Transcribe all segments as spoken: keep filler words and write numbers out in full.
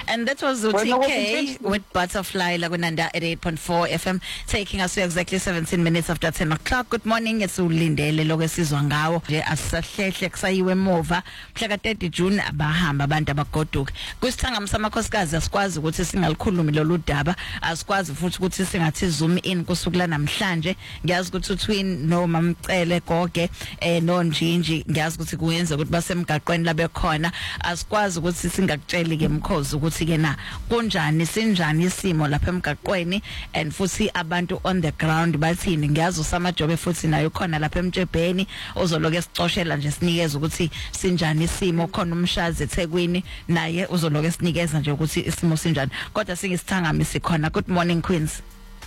And that was U T K with Butterfly Lagunanda at eight point four F M, taking us to exactly seventeen minutes after ten o'clock. Good morning, it's Ulindele lokwesizwa ngawo nje asahlehle kusayiwe emova mhla ka thirty June abahamba abantu abagoduka kusithanga msamakhosikazi asikwazi ukuthi singalikhulumi lolu daba, asikwazi futhi ukuthi singathi zoom in kusukela namhlanje. Ngiyazi ukuthi uTwin no Mamcele Goge eh no Njinji ngiyazi ukuthi kuyenza ukuthi basemgaqweni labe khona, asikwazi ukuthi singakutsheli ke mkhozi ukuthi ke na kunjani sinjani isimo lapha emgaqweni and futhi abantu on the ground bathini. Ngiyazi usamajobe futhi nayo khona lapha emtshebheni uzoloke esicoshela nje sinikeza ukuthi sinjani isimo, khona umshazi eThekwini naye uzoloke sinikeza nje ukuthi isimo sinjani, kodwa singisithangami sikhona. Good morning Queens.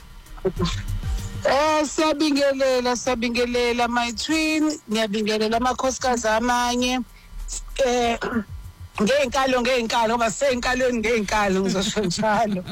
Eh siyabingelela siyabingelela my twin, ngiyabingelela amakhosikazi amanye eh ngeenkalo ngeenkalo ngoba seyinkalweni ngeenkalo ngizosho njalo.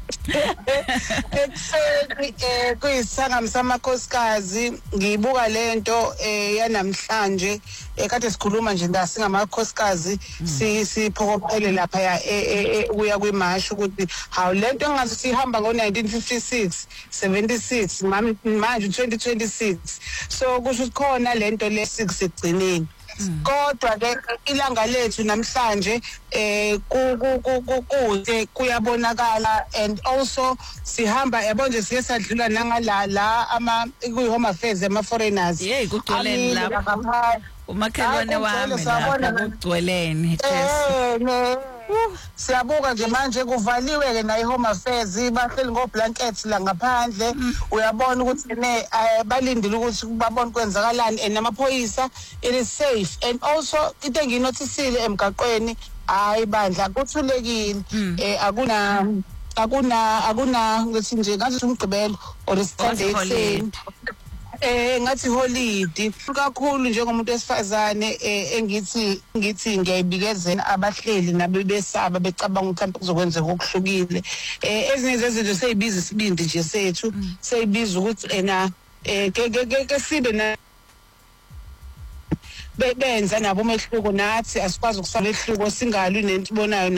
Ekseni eh kuyisangami samakhosikazi ngibuka lento eh yanamhlanje ekade sikhuluma nje ndasingamakhosikazi si siphokophele lapha ya kuya kwimasho ukuthi hawu lento engathi sihamba ngo nineteen fifty-six seventy-six manje twenty twenty-six, so kusho khona lento le six egcineni. Kodwa ke ilanga lethu namhlanje eh kuze kuyabonakala, and also sihamba yabo nje siye sadlula nangala la ama kuyi home affairs ama foreigners. Hey kugcweleni lapha umakhelwane wami lapha kugcweleni. Eh siyabuka nje manje kuvaliwe ke na i-home affairs bahleli ngo blankets la ngaphandle. Uyabona ukuthi ne balindile ukuthi babone kwenzakalani and amaphoyisa it is safe, and also into enginotisile emgaqweni hayi bandla kuthulekile eh akuna akuna akuna ngithi nje ngathi umgqibelo or isikhathi eh ngathi holiday kakhulu njengomuntu esifazane engithi ngithi ngiyayibikezela abahleli nabebesaba becabanga ukuthi mhlawumbe kuzokwenzeka okuhlukile. Eh ezinye zezinto seyibiza isibindi nje sethu, seyibiza ukuthi ena eh ke ke sibe na benza nabo umehluko nathi asikwazi ukusala ehluko singalwi nento ibonayo.